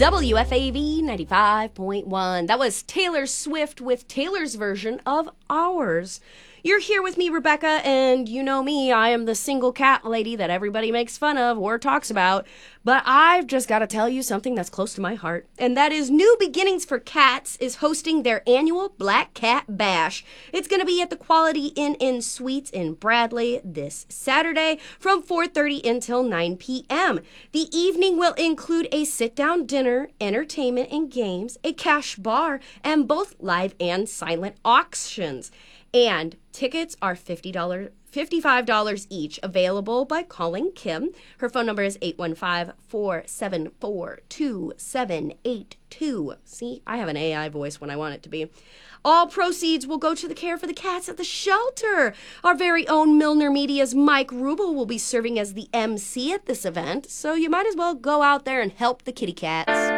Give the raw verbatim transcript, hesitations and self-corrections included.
W F A V ninety-five point one. That was Taylor Swift with Taylor's version of Ours. You're here with me, Rebecca, and you know me, I am the single cat lady that everybody makes fun of or talks about, but I've just got to tell you something that's close to my heart, and that is New Beginnings for Cats is hosting their annual Black Cat Bash. It's going to be at the Quality Inn and Suites in Bradley this Saturday from four thirty until nine p.m. The evening will include a sit-down dinner, entertainment and games, a cash bar, and both live and silent auctions. And tickets are fifty dollars, fifty-five dollars each, available by calling Kim. Her phone number is eight one five, four seven four, two seven eight two. See, I have an A I voice when I want it to be. All proceeds will go to the care for the cats at the shelter. Our very own Milner Media's Mike Rubel will be serving as the M C at this event, so you might as well go out there and help the kitty cats.